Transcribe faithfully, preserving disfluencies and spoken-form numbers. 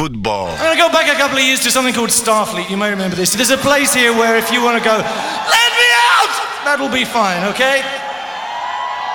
football. I'm going to go back a couple of years to something called Starfleet. You may remember this. There's a place here where if you want to go, let me out, that'll be fine, okay?